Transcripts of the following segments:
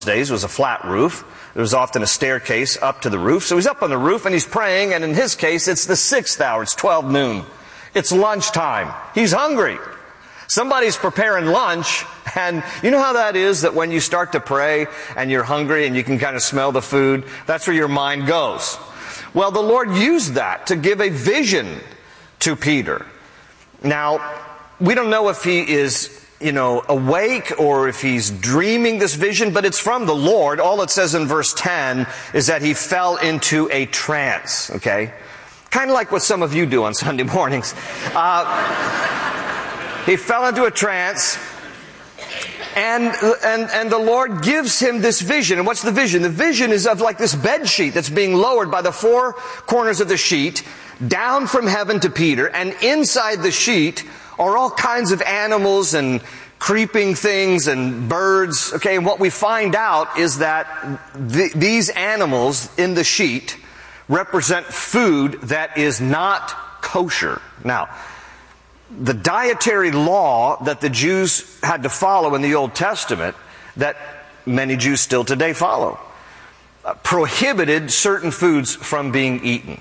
days was a flat roof. There was often a staircase up to the roof. So he's up on the roof and he's praying, and in his case, it's the 6th hour. It's 12 noon. It's lunchtime. He's hungry. Somebody's preparing lunch, and you know how that is, that when you start to pray and you're hungry and you can kind of smell the food, that's where your mind goes. Well, the Lord used that to give a vision to Peter. Now, we don't know if he is awake or if he's dreaming this vision, but it's from the Lord. All it says in verse 10 is that he fell into a trance, okay? Kind of like what some of you do on Sunday mornings. He fell into a trance, and the Lord gives him this vision. And what's the vision? The vision is of like this bed sheet that's being lowered by the four corners of the sheet down from heaven to Peter, and inside the sheet are all kinds of animals and creeping things and birds. Okay, and what we find out is that these animals in the sheet represent food that is not kosher. Now, the dietary law that the Jews had to follow in the Old Testament, that many Jews still today follow, prohibited certain foods from being eaten.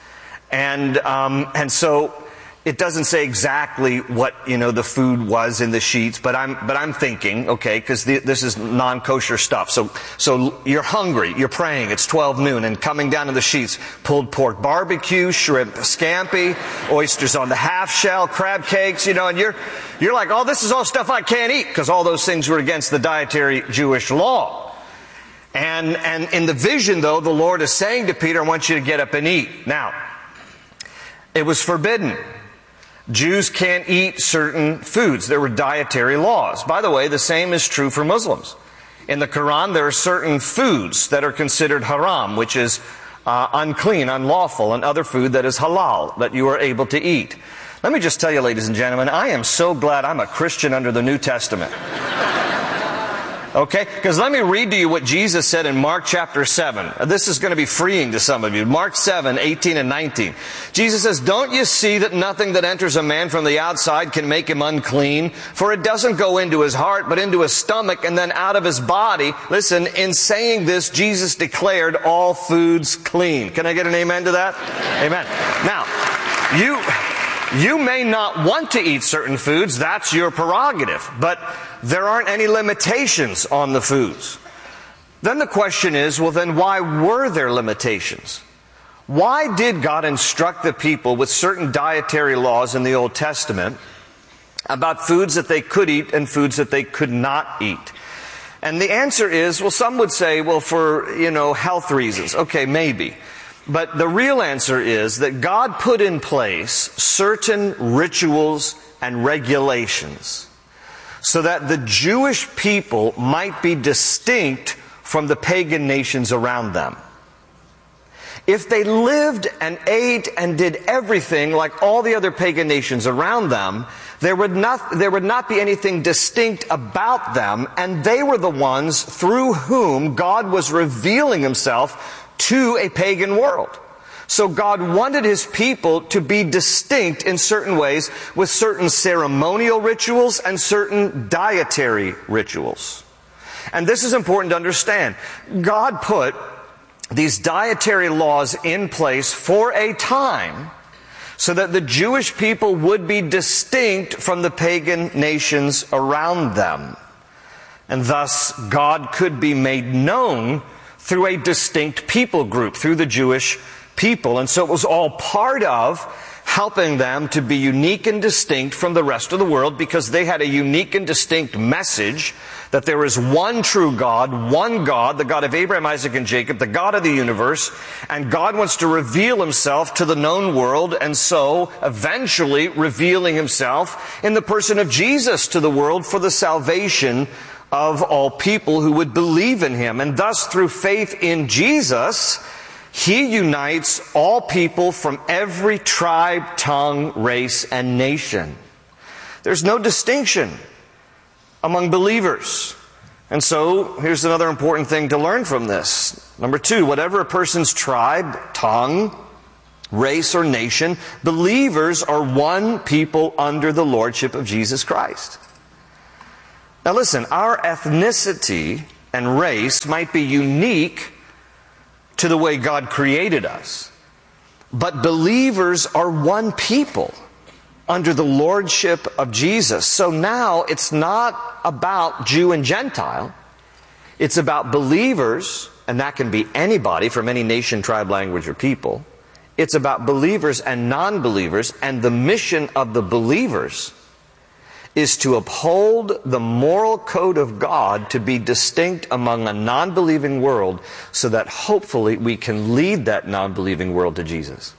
And so it doesn't say exactly what, the food was in the sheets, but I'm thinking, okay, because this is non-kosher stuff. So you're hungry, you're praying, it's 12 noon, and coming down to the sheets, pulled pork barbecue, shrimp scampi, oysters on the half shell, crab cakes, and you're like, oh, this is all stuff I can't eat, because all those things were against the dietary Jewish law. And in the vision, though, the Lord is saying to Peter, I want you to get up and eat. Now, it was forbidden. Jews can't eat certain foods. There were dietary laws. By the way, the same is true for Muslims. In the Quran, there are certain foods that are considered haram, which is unclean, unlawful, and other food that is halal, that you are able to eat. Let me just tell you, ladies and gentlemen, I am so glad I'm a Christian under the New Testament. Okay? Because let me read to you what Jesus said in Mark chapter 7. This is going to be freeing to some of you. Mark 7, 18 and 19. Jesus says, don't you see that nothing that enters a man from the outside can make him unclean? For it doesn't go into his heart, but into his stomach and then out of his body. Listen, in saying this, Jesus declared all foods clean. Can I get an amen to that? Amen. Now, you may not want to eat certain foods. That's your prerogative. But there aren't any limitations on the foods. Then the question is, well, then why were there limitations? Why did God instruct the people with certain dietary laws in the Old Testament about foods that they could eat and foods that they could not eat? And the answer is, well, some would say, well, for, health reasons. Okay, maybe. But the real answer is that God put in place certain rituals and regulations so that the Jewish people might be distinct from the pagan nations around them. If they lived and ate and did everything like all the other pagan nations around them, there would not be anything distinct about them, and they were the ones through whom God was revealing Himself to a pagan world. So God wanted His people to be distinct in certain ways with certain ceremonial rituals and certain dietary rituals. And this is important to understand. God put these dietary laws in place for a time so that the Jewish people would be distinct from the pagan nations around them. And thus, God could be made known through a distinct people group, through the Jewish people. And so it was all part of helping them to be unique and distinct from the rest of the world, because they had a unique and distinct message that there is one true God, the God of Abraham, Isaac, and Jacob, the God of the universe, and God wants to reveal Himself to the known world, and so eventually revealing Himself in the person of Jesus to the world for the salvation of all people who would believe in Him. And thus, through faith in Jesus, He unites all people from every tribe, tongue, race, and nation. There's no distinction among believers. And so, here's another important thing to learn from this. Number 2, whatever a person's tribe, tongue, race, or nation, believers are one people under the lordship of Jesus Christ. Now listen, our ethnicity and race might be unique to the way God created us. But believers are one people under the lordship of Jesus. So now it's not about Jew and Gentile. It's about believers, and that can be anybody from any nation, tribe, language, or people. It's about believers and non-believers, and the mission of the believers is to uphold the moral code of God to be distinct among a non-believing world so that hopefully we can lead that non-believing world to Jesus.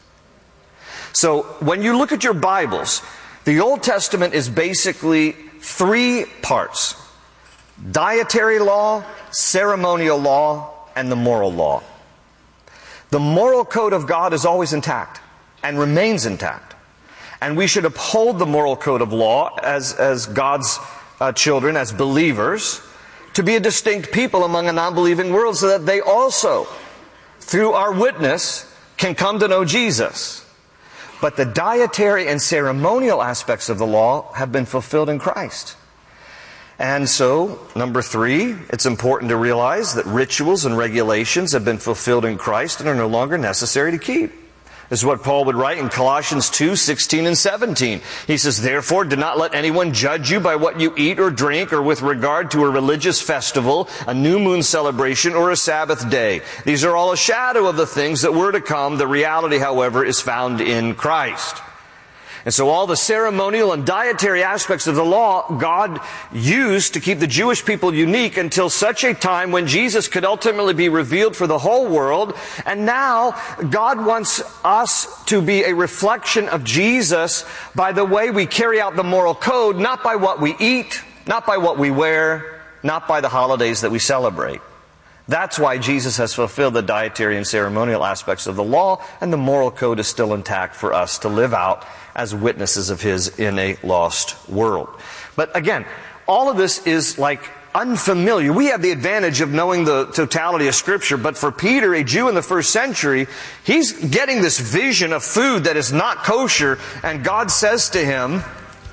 So when you look at your Bibles, the Old Testament is basically three parts: dietary law, ceremonial law, and the moral law. The moral code of God is always intact and remains intact. And we should uphold the moral code of law as God's children, as believers, to be a distinct people among a non-believing world so that they also, through our witness, can come to know Jesus. But the dietary and ceremonial aspects of the law have been fulfilled in Christ. And so, number 3, it's important to realize that rituals and regulations have been fulfilled in Christ and are no longer necessary to keep. This is what Paul would write in Colossians 2:16 and 17. He says, "Therefore, do not let anyone judge you by what you eat or drink, or with regard to a religious festival, a new moon celebration, or a Sabbath day. These are all a shadow of the things that were to come. The reality, however, is found in Christ." And so all the ceremonial and dietary aspects of the law, God used to keep the Jewish people unique until such a time when Jesus could ultimately be revealed for the whole world. And now God wants us to be a reflection of Jesus by the way we carry out the moral code, not by what we eat, not by what we wear, not by the holidays that we celebrate. That's why Jesus has fulfilled the dietary and ceremonial aspects of the law, and the moral code is still intact for us to live out as witnesses of His in a lost world. But again, all of this is like unfamiliar. We have the advantage of knowing the totality of Scripture, but for Peter, a Jew in the first century, he's getting this vision of food that is not kosher, and God says to him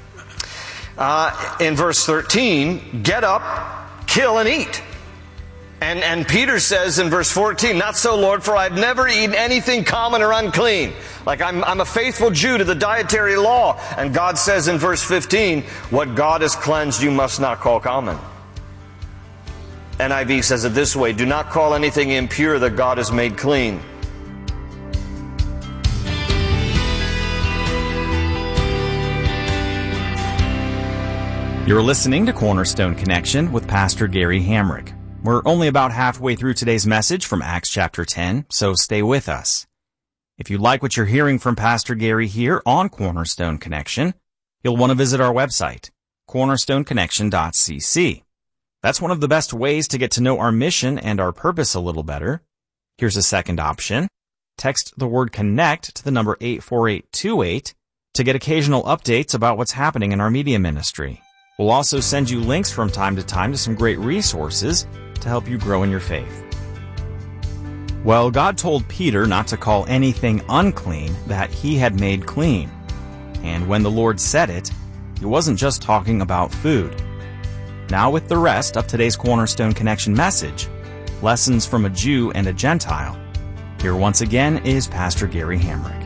in verse 13, "Get up, kill and eat." And Peter says in verse 14, "Not so, Lord, for I've never eaten anything common or unclean." Like I'm a faithful Jew to the dietary law. And God says in verse 15, "What God has cleansed you must not call common." NIV says it this way, "Do not call anything impure that God has made clean." You're listening to Cornerstone Connection with Pastor Gary Hamrick. We're only about halfway through today's message from Acts chapter 10, so stay with us. If you like what you're hearing from Pastor Gary here on Cornerstone Connection, you'll want to visit our website, cornerstoneconnection.cc. That's one of the best ways to get to know our mission and our purpose a little better. Here's a second option. Text the word CONNECT to the number 84828 to get occasional updates about what's happening in our media ministry. We'll also send you links from time to time to some great resources to help you grow in your faith. Well, God told Peter not to call anything unclean that He had made clean. And when the Lord said it, He wasn't just talking about food. Now with the rest of today's Cornerstone Connection message, Lessons from a Jew and a Gentile, here once again is Pastor Gary Hamrick.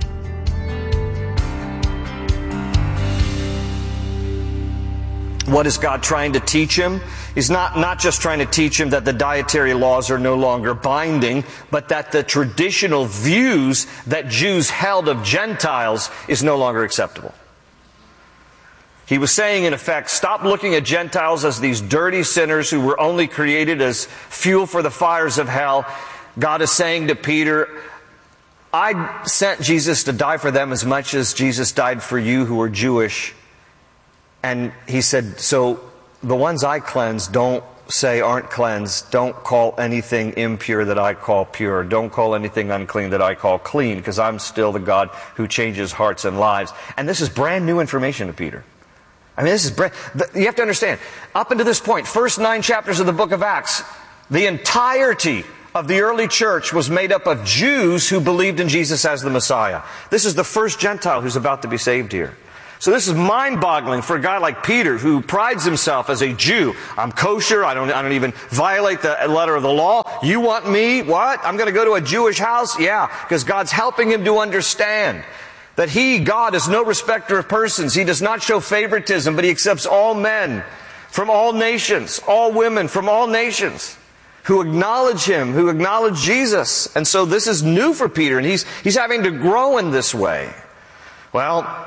What is God trying to teach him? He's not just trying to teach him that the dietary laws are no longer binding, but that the traditional views that Jews held of Gentiles is no longer acceptable. He was saying, in effect, stop looking at Gentiles as these dirty sinners who were only created as fuel for the fires of hell. God is saying to Peter, I sent Jesus to die for them as much as Jesus died for you who are Jewish. And he said, so the ones I cleanse don't say aren't cleansed. Don't call anything impure that I call pure. Don't call anything unclean that I call clean, because I'm still the God who changes hearts and lives. And this is brand new information to Peter. I mean, this is you have to understand, up until this point, first 9 chapters of the book of Acts, the entirety of the early church was made up of Jews who believed in Jesus as the Messiah. This is the first Gentile who's about to be saved here. So this is mind-boggling for a guy like Peter, who prides himself as a Jew. I'm kosher. I don't even violate the letter of the law. You want me? What? I'm going to go to a Jewish house? Yeah, because God's helping him to understand that God, is no respecter of persons. He does not show favoritism, but He accepts all men from all nations, all women from all nations who acknowledge Him, who acknowledge Jesus. And so this is new for Peter, and he's having to grow in this way. Well,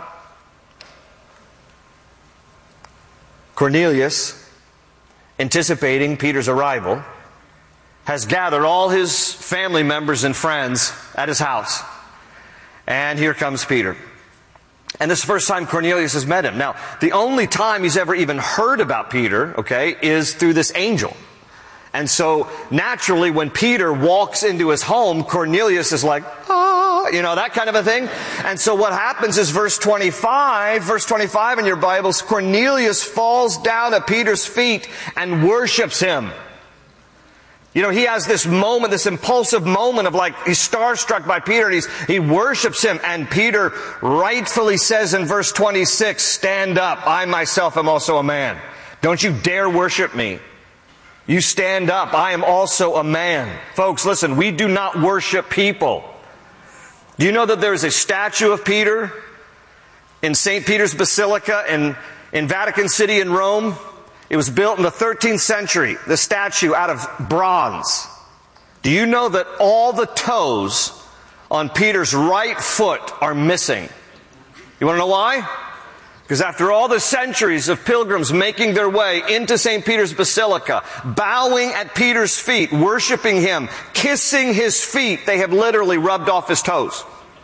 Cornelius, anticipating Peter's arrival, has gathered all his family members and friends at his house. And here comes Peter. And this is the first time Cornelius has met him. Now, the only time he's ever even heard about Peter, is through this angel. And so, naturally, when Peter walks into his home, Cornelius is like, that kind of a thing. And so what happens is verse 25 in your Bibles, Cornelius falls down at Peter's feet and worships him. He has this moment, this impulsive moment of he's starstruck by Peter, and he worships him, and Peter rightfully says in verse 26, stand up, I myself am also a man. Don't you dare worship me. You stand up, I am also a man. Folks, listen, we do not worship people. Do you know that there is a statue of Peter in St. Peter's Basilica in Vatican City in Rome? It was built in the 13th century, the statue out of bronze. Do you know that all the toes on Peter's right foot are missing? You want to know why? Because after all the centuries of pilgrims making their way into St. Peter's Basilica, bowing at Peter's feet, worshiping him, kissing his feet, they have literally rubbed off his toes.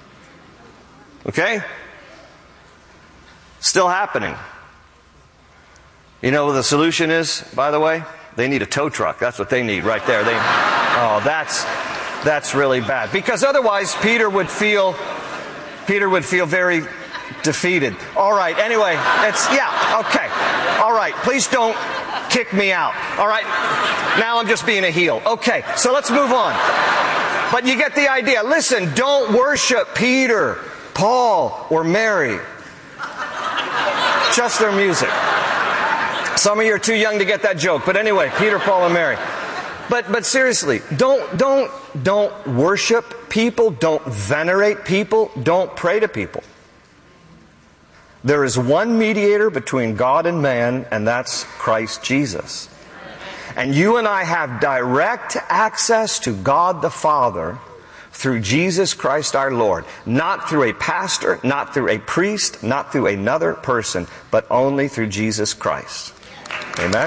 Okay? Still happening. You know what the solution is, by the way? They need a tow truck. That's what they need right there. That's really bad. Because otherwise Peter would feel very defeated. All right, anyway, okay. All right, please don't kick me out. All right, now I'm just being a heel. Okay, so let's move on. But you get the idea. Listen, don't worship Peter, Paul, or Mary. Just their music. Some of you are too young to get that joke. But anyway, Peter, Paul, and Mary. But seriously, don't worship people. Don't venerate people. Don't pray to people. There is one mediator between God and man, and that's Christ Jesus. And you and I have direct access to God the Father through Jesus Christ our Lord. Not through a pastor, not through a priest, not through another person, but only through Jesus Christ. Amen?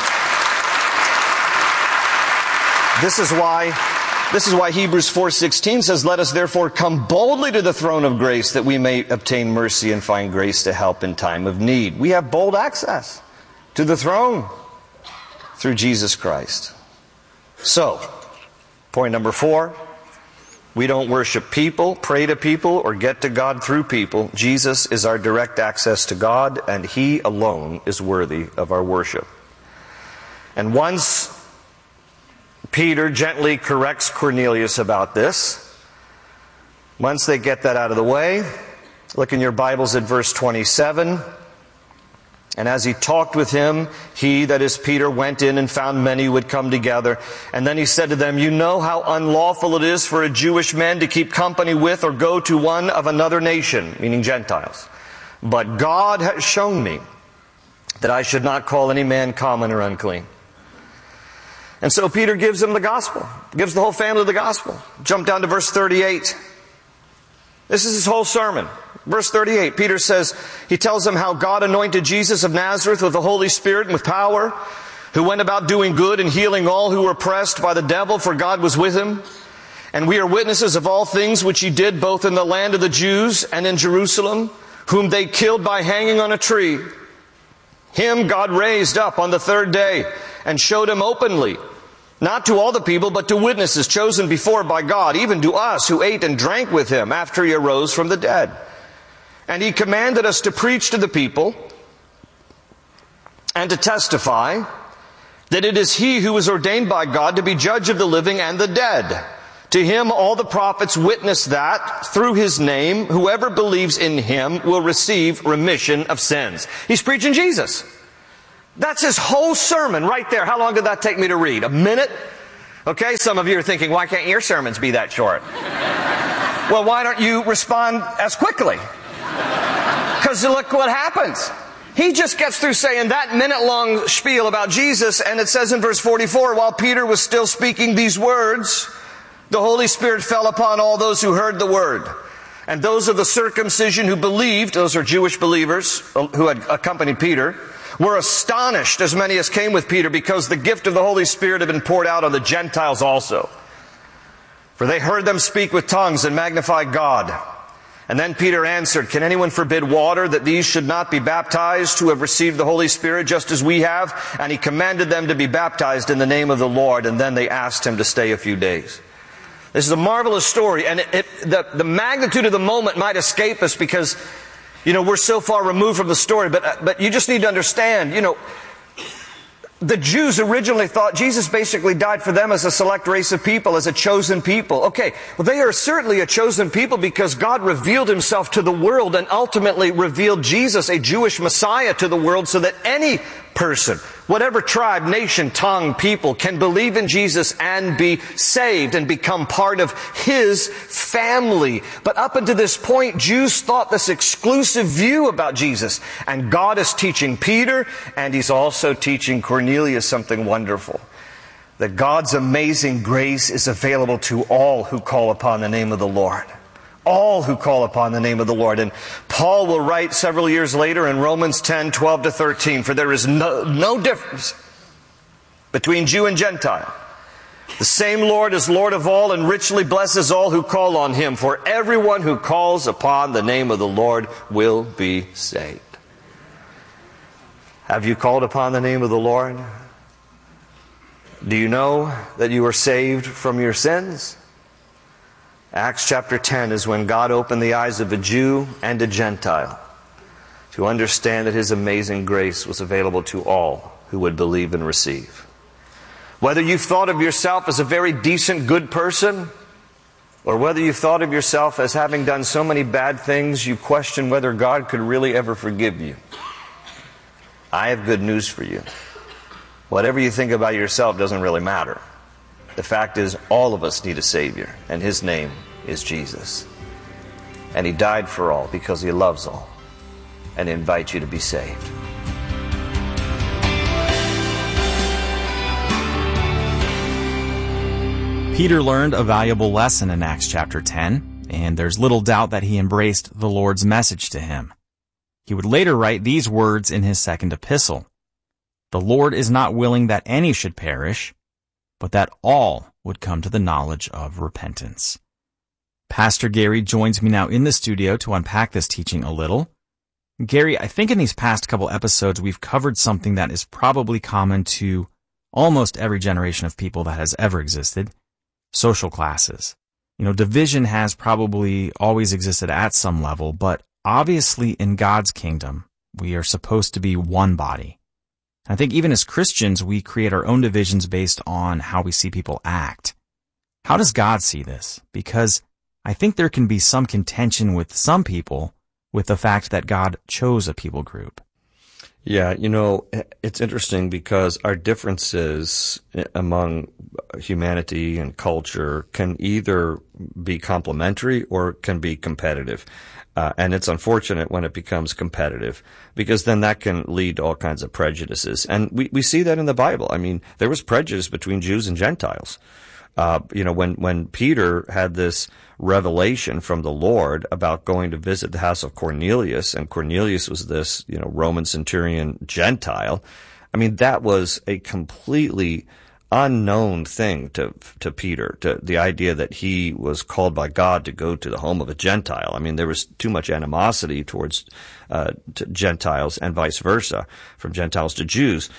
This is why Hebrews 4:16 says, let us therefore come boldly to the throne of grace that we may obtain mercy and find grace to help in time of need. We have bold access to the throne through Jesus Christ. So, point number 4, we don't worship people, pray to people, or get to God through people. Jesus is our direct access to God, and He alone is worthy of our worship. And once Peter gently corrects Cornelius about this, once they get that out of the way, look in your Bibles at verse 27. And as he talked with him, he, that is Peter, went in and found many who had come together. And then he said to them, you know how unlawful it is for a Jewish man to keep company with or go to one of another nation, meaning Gentiles. But God has shown me that I should not call any man common or unclean. And so Peter gives them the gospel, gives the whole family the gospel. Jump down to verse 38. This is his whole sermon. Verse 38, Peter says, he tells them how God anointed Jesus of Nazareth with the Holy Spirit and with power, who went about doing good and healing all who were oppressed by the devil, for God was with him. And we are witnesses of all things which he did both in the land of the Jews and in Jerusalem, whom they killed by hanging on a tree. Him God raised up on the third day and showed him openly, not to all the people, but to witnesses chosen before by God, even to us who ate and drank with him after he arose from the dead. And he commanded us to preach to the people and to testify that it is he who is ordained by God to be judge of the living and the dead. To him all the prophets witness that through his name, whoever believes in him will receive remission of sins. He's preaching Jesus. That's his whole sermon right there. How long did that take me to read? A minute? Okay, some of you are thinking, why can't your sermons be that short? Well, why don't you respond as quickly? Because look what happens. He just gets through saying that minute-long spiel about Jesus, and it says in verse 44, while Peter was still speaking these words, the Holy Spirit fell upon all those who heard the word. And those of the circumcision who believed, those are Jewish believers who had accompanied Peter, were astonished, as many as came with Peter, because the gift of the Holy Spirit had been poured out on the Gentiles also. For they heard them speak with tongues and magnify God. And then Peter answered, can anyone forbid water that these should not be baptized who have received the Holy Spirit just as we have? And he commanded them to be baptized in the name of the Lord. And then they asked him to stay a few days. This is a marvelous story. And the magnitude of the moment might escape us because, we're so far removed from the story. But you just need to understand, the Jews originally thought Jesus basically died for them as a select race of people, as a chosen people. Okay, well they are certainly a chosen people because God revealed himself to the world and ultimately revealed Jesus, a Jewish Messiah, to the world so that any person, whatever tribe, nation, tongue, people, can believe in Jesus and be saved and become part of his family. But up until this point, Jews thought this exclusive view about Jesus. And God is teaching Peter, and he's also teaching Cornelius something wonderful. That God's amazing grace is available to all who call upon the name of the Lord. All who call upon the name of the Lord. And Paul will write several years later in Romans 10:12-13, for there is no difference between Jew and Gentile. The same Lord is Lord of all and richly blesses all who call on him. For everyone who calls upon the name of the Lord will be saved. Have you called upon the name of the Lord? Do you know that you are saved from your sins? Acts chapter 10 is when God opened the eyes of a Jew and a Gentile to understand that his amazing grace was available to all who would believe and receive. Whether you've thought of yourself as a very decent, good person, or whether you've thought of yourself as having done so many bad things you question whether God could really ever forgive you, I have good news for you. Whatever you think about yourself doesn't really matter. The fact is, all of us need a Savior, and his name is Jesus. And he died for all because he loves all, and invites you to be saved. Peter learned a valuable lesson in Acts chapter 10, and there's little doubt that he embraced the Lord's message to him. He would later write these words in his second epistle. The Lord is not willing that any should perish, but that all would come to the knowledge of repentance. Pastor Gary joins me now in the studio to unpack this teaching a little. Gary, I think in these past couple episodes we've covered something that is probably common to almost every generation of people that has ever existed: social classes. Division has probably always existed at some level, but obviously in God's kingdom, we are supposed to be one body. I think even as Christians, we create our own divisions based on how we see people act. How does God see this? Because I think there can be some contention with some people with the fact that God chose a people group. Yeah, it's interesting because our differences among humanity and culture can either be complementary or can be competitive. And it's unfortunate when it becomes competitive because then that can lead to all kinds of prejudices. And we see that in the Bible. I mean, there was prejudice between Jews and Gentiles. When Peter had this revelation from the Lord about going to visit the house of Cornelius, and Cornelius was this, Roman centurion Gentile, I mean, that was a completely unknown thing to Peter, to the idea that he was called by God to go to the home of a Gentile. I mean, there was too much animosity towards to Gentiles and vice versa, from Gentiles to Jews.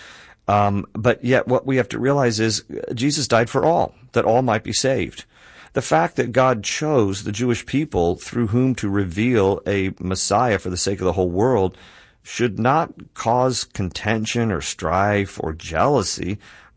But yet what we have to realize is Jesus died for all, that all might be saved. The fact that God chose the Jewish people through whom to reveal a Messiah for the sake of the whole world should not cause contention or strife or jealousy.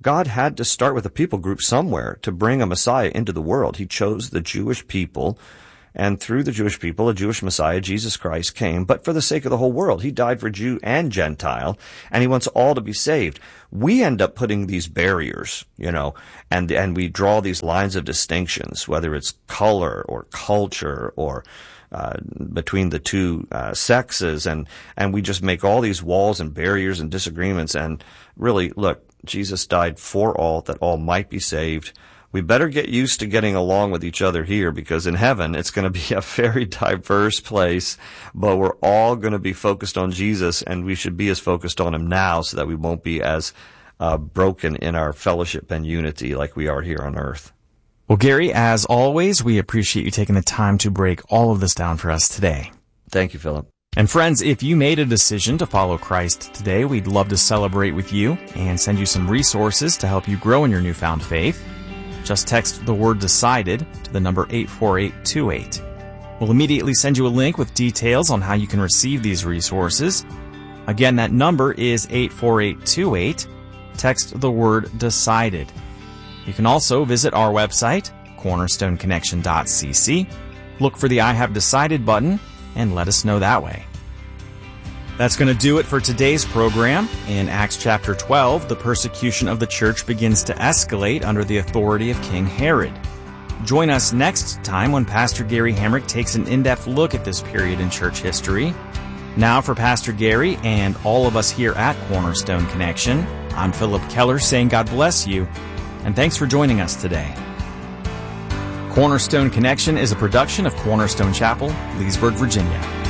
God had to start with a people group somewhere to bring a Messiah into the world. He chose the Jewish people, and through the Jewish people, a Jewish Messiah, Jesus Christ, came, but for the sake of the whole world. He died for Jew and Gentile, and he wants all to be saved. We end up putting these barriers, and we draw these lines of distinctions, whether it's color or culture or between the two sexes, and we just make all these walls and barriers and disagreements. And really, look, Jesus died for all, that all might be saved. We better get used to getting along with each other here, because in heaven it's going to be a very diverse place, but we're all going to be focused on Jesus, and we should be as focused on him now so that we won't be as broken in our fellowship and unity like we are here on earth. Well, Gary, as always, we appreciate you taking the time to break all of this down for us today. Thank you, Philip. And friends, if you made a decision to follow Christ today, we'd love to celebrate with you and send you some resources to help you grow in your newfound faith. Just text the word DECIDED to the number 84828. We'll immediately send you a link with details on how you can receive these resources. Again, that number is 84828. Text the word DECIDED. You can also visit our website, cornerstoneconnection.cc. Look for the I Have Decided button and let us know that way. That's going to do it for today's program. In Acts chapter 12, the persecution of the church begins to escalate under the authority of King Herod. Join us next time when Pastor Gary Hamrick takes an in-depth look at this period in church history. Now for Pastor Gary and all of us here at Cornerstone Connection, I'm Philip Keller saying God bless you, and thanks for joining us today. Cornerstone Connection is a production of Cornerstone Chapel, Leesburg, Virginia.